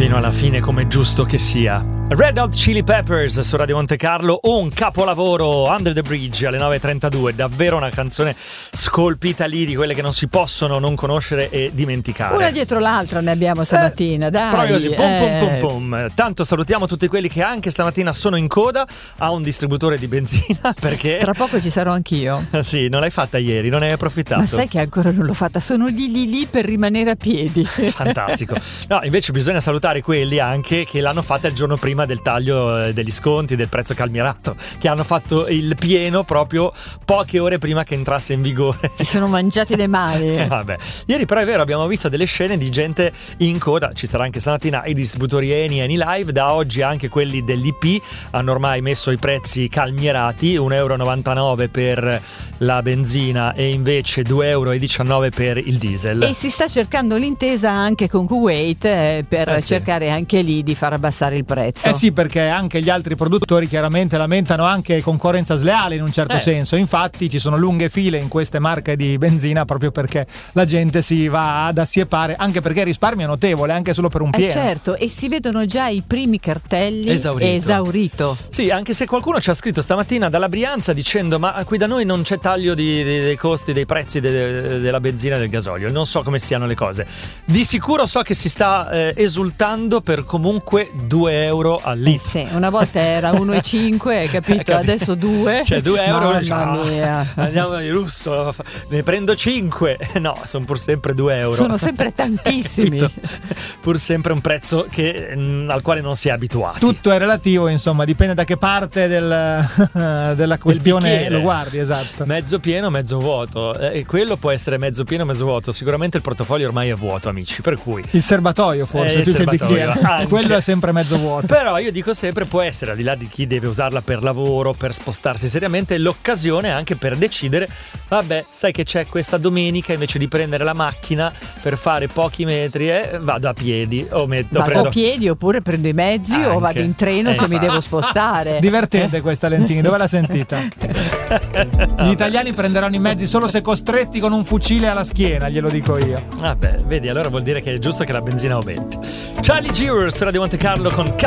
fino alla fine, come è giusto che sia. Red Hot Chili Peppers su Radio Monte Carlo, un capolavoro, Under the Bridge alle 9.32, davvero una canzone scolpita lì, di quelle che non si possono non conoscere e dimenticare. Una dietro l'altra ne abbiamo stamattina, dai. Proprio così, pum pum pum pum. Tanto salutiamo tutti quelli che anche stamattina sono in coda a un distributore di benzina, perché tra poco ci sarò anch'io. Sì, non l'hai fatta ieri, non ne hai approfittato. Ma sai che ancora non l'ho fatta, sono lì per rimanere a piedi. Fantastico. No, invece bisogna salutare quelli anche che l'hanno fatta il giorno prima del taglio degli sconti, del prezzo calmierato, che hanno fatto il pieno proprio poche ore prima che entrasse in vigore. Si sono mangiati le mani. Vabbè. Ieri però è vero, abbiamo visto delle scene di gente in coda, ci sarà anche stamattina i distributori Eni Live, da oggi anche quelli dell'IP hanno ormai messo i prezzi calmierati, 1,99 euro per la benzina e invece 2,19 euro per il diesel. E si sta cercando l'intesa anche con Kuwait per cercare anche lì di far abbassare il prezzo. Sì, perché anche gli altri produttori chiaramente lamentano anche concorrenza sleale in un certo senso. Infatti ci sono lunghe file in queste marche di benzina proprio perché la gente si va ad assiepare, anche perché il risparmio è notevole anche solo per un pieno. Certo, e si vedono già i primi cartelli esaurito. Sì, anche se qualcuno ci ha scritto stamattina dalla Brianza dicendo ma qui da noi non c'è taglio dei costi, dei prezzi della benzina e del gasolio, non so come stiano le cose. Di sicuro so che si sta esultando per comunque 2 euro al litro. Sì, una volta era 1,5, capito? Adesso 2. Cioè 2 euro, mamma mia. Andiamo di lusso, ne prendo 5. No, sono pur sempre 2 euro. Sono sempre tantissimi. Pur sempre un prezzo al quale non si è abituati. Tutto è relativo, insomma, dipende da che parte della questione lo guardi, esatto. Mezzo pieno, mezzo vuoto. E quello può essere mezzo pieno, mezzo vuoto. Sicuramente il portafoglio ormai è vuoto, amici, per cui il serbatoio forse più che il bicchiere. Quello è sempre mezzo vuoto. Però io dico sempre, può essere, al di là di chi deve usarla per lavoro, per spostarsi seriamente, l'occasione anche per decidere, vabbè, sai che c'è questa domenica, invece di prendere la macchina per fare pochi metri, vado a piedi o a piedi, oppure prendo i mezzi anche, o vado in treno se mi devo spostare. Divertente questa, Lentini, dove l'ha sentita? Gli italiani prenderanno i mezzi solo se costretti con un fucile alla schiena, glielo dico io. Vabbè, vedi, allora vuol dire che è giusto che la benzina aumenti. Charlie Geur su Radio Monte Carlo con